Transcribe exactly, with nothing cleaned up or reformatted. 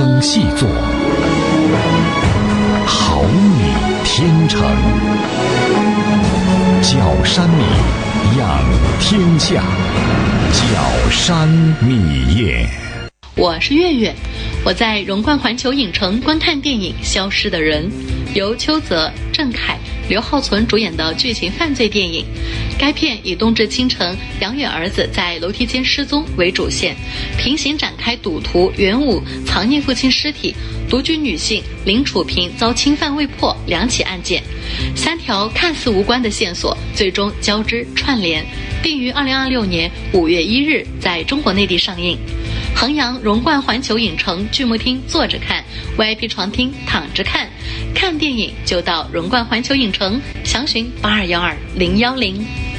更细作，好米天成。角山米养天下，角山米业。 我是月月，我在荣冠环球影城观看电影《消失的人》，由邱泽、郑恺、刘浩存主演的剧情犯罪电影。该片以冬至清晨杨远儿子在楼梯间失踪为主线，平行展开赌徒袁武藏匿父亲尸体、独居女性林楚平遭侵犯未破两起案件，三条看似无关的线索最终交织串联，并于二零二六年五月一日在中国内地上映。衡阳荣冠环球影城剧目厅坐着看， V I P 床厅躺着看，看电影就到荣冠环球影城，详询八二幺二零幺零。